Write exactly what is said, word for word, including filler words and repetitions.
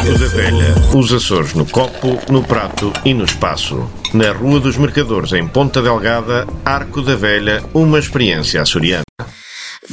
Arco da Velha. Os Açores no copo, no prato e no espaço. Na Rua dos Mercadores, em Ponta Delgada, Arco da Velha, uma experiência açoriana.